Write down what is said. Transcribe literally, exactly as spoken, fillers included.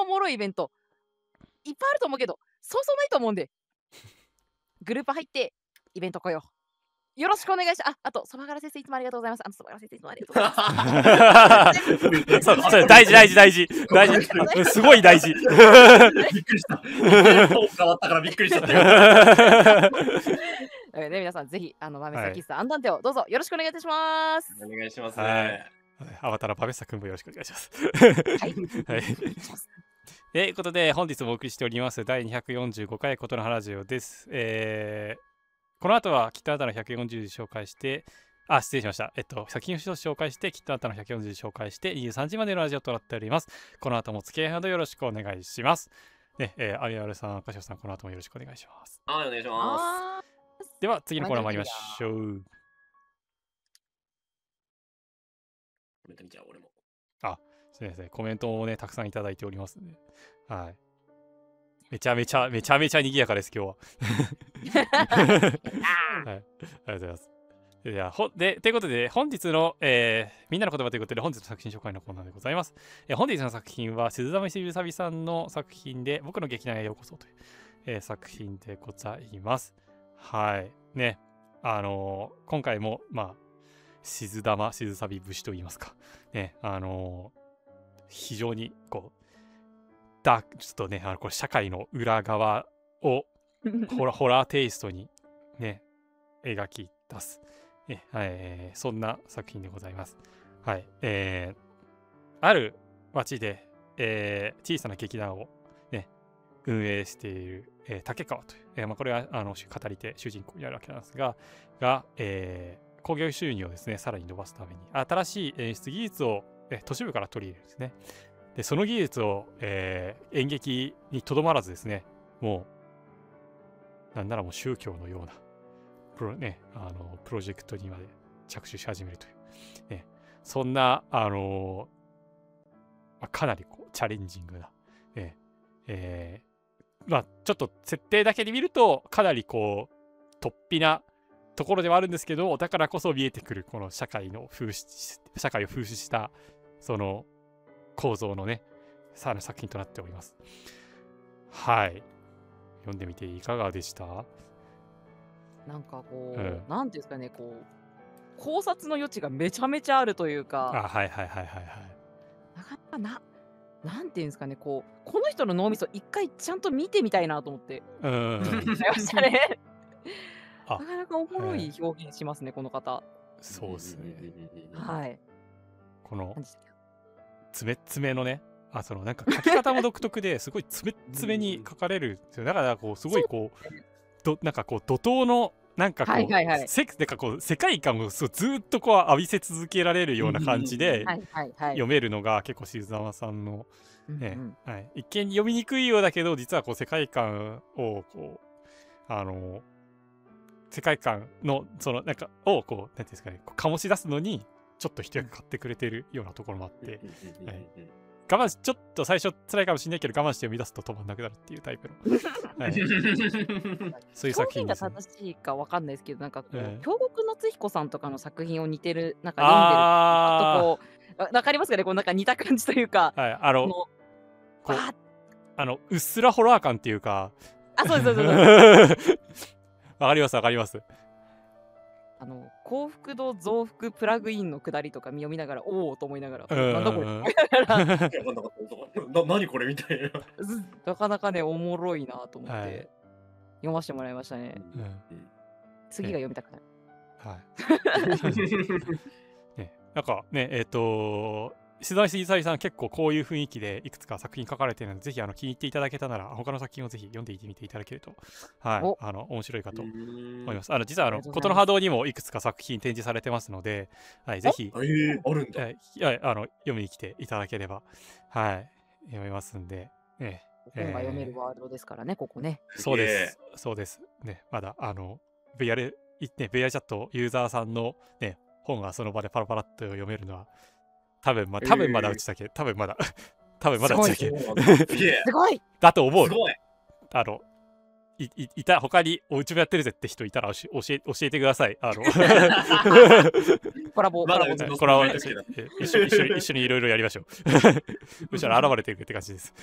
おもろいイベントいっぱいあると思うけど、そうそうないと思うんで、グループ入ってイベント来よう。よろしくお願いします。あ、あと、そばがら先生いつもありがとうございます。あの、そばがら先生いつもありがとうございます。 そう、それ大事大事大事大事。すごい大事。 びっくりした。変わったからびっくりしちゃったよ。 ね、皆さんぜひあの豆さ喫茶アンダンテをどうぞよろしくお願いいたします。 お願いしますはいね。 アバターの豆さくんもよろしくお願いします。 はい。 はい。ということで本日もお送りしておりますだいにひゃくよんじゅうごかいことの葉ラジオです。えー、この後はきっとあなたのひゃくよんじゅう紹介して、あ、失礼しました。えっと、作品を一つ紹介して、きっとあなたのひゃくよんじゅう紹介して、にじゅうさんじまでのラジオとなっております。この後も付き合いなどよろしくお願いします。ね、えー、アリアルさん、カシオさん、この後もよろしくお願いします。 はい、お願いします。 では、次のコーナー参りましょう。 じゃあ、俺も。 あ、そうですね。コメントもね、たくさんいただいておりますね。はい。めちゃめちゃ、めちゃめちゃ賑やかです、今日は。はい。ありがとうございます。ではほでということで、本日の、えー、みんなの言葉ということで、本日の作品紹介のコーナーでございます。えー、本日の作品は、鈴溜しゆさびさんの作品で、僕の劇団へようこそという、えー、作品でございます。はい。ね。あのー、今回も、まあ、静玉、静さび節と言いますか。ね。あのー、非常に、こう、ダーク、ちょっとね、あのこれ社会の裏側をホラホラーテイストにね、描き出す。ええー、そんな作品でございます。はい。えー、ある町で、えー、小さな劇団を、ね、運営している、えー、竹川という、えーまあ、これはあの語り手、主人公になるわけなんですが、が、えー、興行収入をですね、さらに伸ばすために、新しい演出技術を、えー、都市部から取り入れるんですね。で、その技術を、えー、演劇にとどまらずですね、もう、なんならもう宗教のような、プロね、あのプロジェクトにまで着手し始めるという、ね、そんな、あのまあ、かなりこうチャレンジングな、ねえーまあ、ちょっと設定だけで見るとかなりこう突飛なところではあるんですけど、だからこそ見えてくるこの社会の風刺社会を風刺したその構造のねさらな作品となっております。はい、読んでみていかがでした？ なんかこう、 うん、 なんていうんですかね、こう考察の余地がめちゃめちゃあるというか、 あ、はいはいはいはいはい。 なかなかな、なんていうんですかね、こうこの人の脳みそ一回ちゃんと見てみたいなと思って、 うん、 見ましたね。 あ、 なかなかおもろい表現しますね、この方。 そうですね。 はい。 このつめつめのね、あ、そのなんか書き方も独特ですごいつめつめに書かれるんですよ。だからこうすごいこうどなんかこう怒涛のなんかこう、はいはいはい、せなんかこう世界観をずっとこう浴びせ続けられるような感じで読めるのが結構静沢さんの、ね、うんうん、はい、一見読みにくいようだけど実はこう世界観をこうあの世界観のそのなんかをこうなんていうんですかね、こう醸し出すのにちょっと一役買ってくれてるようなところもあって、はい、我慢しちょっと最初辛いかもしれないけど我慢して読み出すと止まんなくなるっていうタイプの、はい、そういう作品です、ね、 表現が正しいかわかんないですけど、なんかこう、 えー、 京極夏彦さんとかの作品を似てるなんか読んでるちょっとこうわかりますかね、こうなんか似た感じというか、 はい、あのこうあのうっすらホラー感っていうか、 あ、そうですそうですわかりますわかります。 あの幸福度増幅プラグインの下りとか読みながらおおと思いながら、なんだこれな何これみたいな。 なかなかねおもろいなと思って、はい、読ませてもらいましたね。うん、次が読みたくなる。 はい。ね、なんかねえっ、ー、と静沢杉さん結構こういう雰囲気でいくつか作品書かれているので、ぜひあの気に入っていただけたなら他の作品をぜひ読んでいってみていただけると、はい、あの面白いかと思います。あの実はあのことの葉堂にもいくつか作品展示されてますので、はい、ぜひ、 えー、あるんだ、 はい、あの読みに来ていただければ、はい、読めますんで、ね、 本が読めるワールドですからね、えー、ここね。 そうですそうですね。まだあの ブイアール、ね、ブイアール チャットユーザーさんの、ね、本がその場でパラパラっと読めるのは多分ま多分まだうちだけ、多分まだ多分まだうちだけすごいだと思う。 すごい。 あの い, い, いた他におうちもやってるぜって人いたら教え教えてください。あのコラボまだコラボ一緒に一緒にいろいろやりましょう。むしろ現れてるって感じです。